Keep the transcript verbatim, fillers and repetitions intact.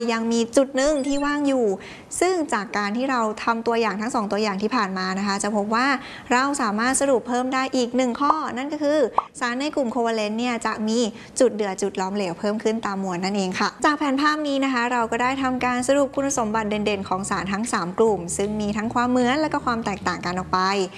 ยังมีจุดหนึ่งที่ว่างอยู่ซึ่งจากการที่เราทำตัวอย่างทั้งสองตัวอย่างที่ผ่านมานะคะจะพบว่าเราสามารถสรุปเพิ่มได้อีกหนึ่งข้อนั่นก็คือสารในกลุ่มโควาเลนต์เนี่ยจะมีจุดเดือดจุดล้อมเหลวเพิ่มขึ้นตามมวลนั่นเองค่ะจากแผนภาพนี้นะคะเราก็ได้ทำการสรุปคุณสมบัติเด่นๆของสารทั้งสามกลุ่มซึ่งมีทั้งความเหมือนและก็ความแตกต่างกันออกไป